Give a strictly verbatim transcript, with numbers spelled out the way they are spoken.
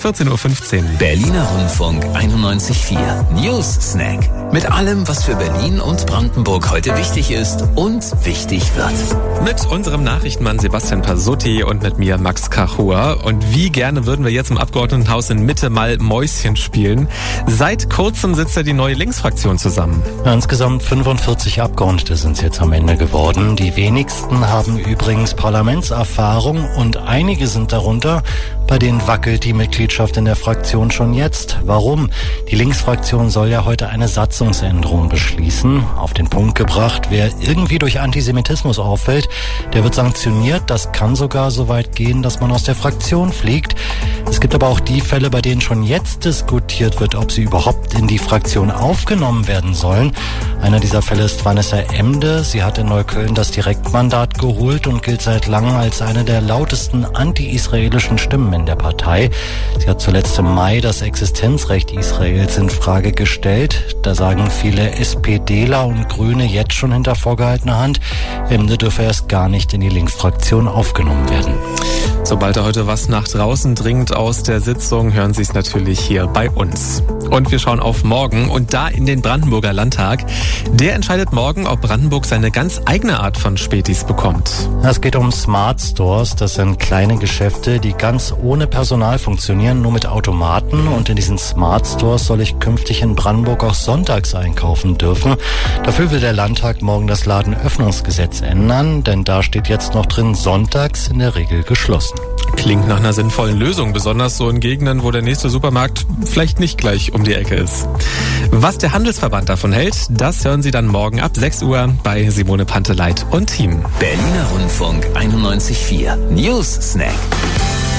vierzehn Uhr fünfzehn. Berliner Rundfunk einundneunzig Komma vier. News Snack. Mit allem, was für Berlin und Brandenburg heute wichtig ist und wichtig wird. Mit unserem Nachrichtenmann Sebastian Pasutti und mit mir Max Kachur. Und wie gerne würden wir jetzt im Abgeordnetenhaus in Mitte mal Mäuschen spielen. Seit kurzem sitzt ja die neue Linksfraktion zusammen. Ja, insgesamt fünfundvierzig Abgeordnete sind es jetzt am Ende geworden. Die wenigsten haben übrigens Parlamentserfahrung und einige sind darunter, bei denen wackelt die Mitgliedschaft in der Fraktion schon jetzt. Warum? Die Linksfraktion soll ja heute eine Satzungsänderung beschließen. Auf den Punkt gebracht, wer irgendwie durch Antisemitismus auffällt, der wird sanktioniert. Das kann sogar so weit gehen, dass man aus der Fraktion fliegt. Es gibt aber auch die Fälle, bei denen schon jetzt diskutiert wird, ob sie überhaupt in die Fraktion aufgenommen werden sollen. Einer dieser Fälle ist Vanessa Emde. Sie hat in Neukölln das Direktmandat geholt und gilt seit langem als eine der lautesten anti-israelischen Stimmen in der Partei. Sie hat zuletzt im Mai das Existenzrecht Israels in Frage gestellt. Da sagen viele SPDler und Grüne jetzt schon hinter vorgehaltener Hand, Emde dürfe erst gar nicht in die Linksfraktion aufgenommen werden. Sobald da heute was nach draußen dringt aus der Sitzung, hören Sie es natürlich hier bei uns. Und wir schauen auf morgen und da in den Brandenburger Landtag. Der entscheidet morgen, ob Brandenburg seine ganz eigene Art von Spätis bekommt. Es geht um Smart Stores. Das sind kleine Geschäfte, die ganz ohne Personal funktionieren, nur mit Automaten. Und in diesen Smart Stores soll ich künftig in Brandenburg auch sonntags einkaufen dürfen. Dafür will der Landtag morgen das Ladenöffnungsgesetz ändern, denn da steht jetzt noch drin, sonntags in der Regel geschlossen. Klingt nach einer sinnvollen Lösung, besonders so in Gegenden, wo der nächste Supermarkt vielleicht nicht gleich um die Ecke ist. Was der Handelsverband davon hält, das hören Sie dann morgen ab sechs Uhr bei Simone Panteleit und Team. Berliner Rundfunk einundneunzig Komma vier. News Snack.